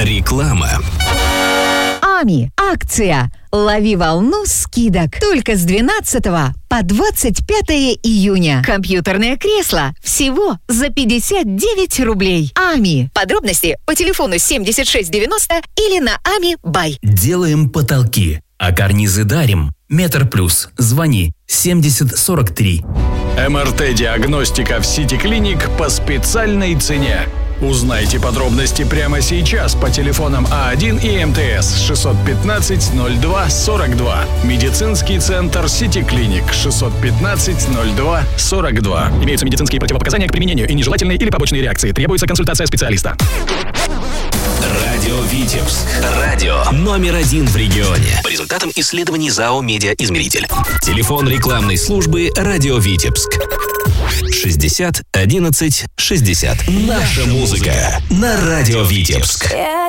Реклама. АМИ. Акция «Лови волну скидок». Только с 12 по 25 июня. Компьютерное кресло всего за 59 рублей. АМИ. Подробности по телефону 7690 или на АМИ Бай. Делаем потолки, а карнизы дарим. Метр плюс. Звони 7043. МРТ-диагностика в City Clinic по специальной цене. Узнайте подробности прямо сейчас по телефонам А1 и МТС 615 02 42. Медицинский центр City Clinic 615 02 42. Имеются медицинские противопоказания к применению и нежелательные или побочные реакции. Требуется консультация специалиста. Радио Витебск. Радио номер 1 в регионе. По результатам исследований ЗАО «Медиаизмеритель». Телефон рекламной службы «Радио Витебск». 60 11 60. Наша музыка на Радио Витебск.